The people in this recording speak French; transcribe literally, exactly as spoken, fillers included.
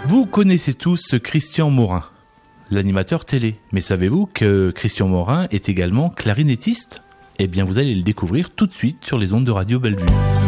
Vous connaissez tous Christian Morin, l'animateur télé. Mais savez-vous que Christian Morin est également clarinettiste ? Eh bien, vous allez le découvrir tout de suite sur les ondes de Radio Bellevue.